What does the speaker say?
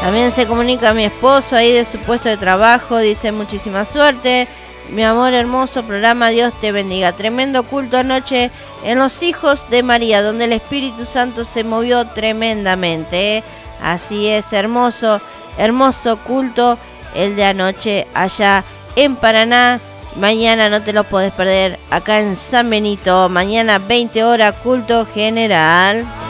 También se comunica a mi esposo ahí de su puesto de trabajo, dice muchísima suerte. Mi amor, hermoso programa, Dios te bendiga. Tremendo culto anoche en los Hijos de María, donde el Espíritu Santo se movió tremendamente. Así es, hermoso culto el de anoche allá en Paraná. Mañana no te lo podés perder acá en San Benito. Mañana 20 horas, culto general.